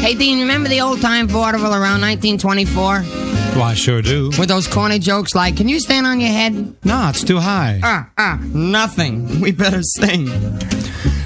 Hey, Dean, remember the old-time vaudeville around 1924? Well, I sure do. With those corny jokes like, can you stand on your head? No, it's too high. Nothing. We better sing.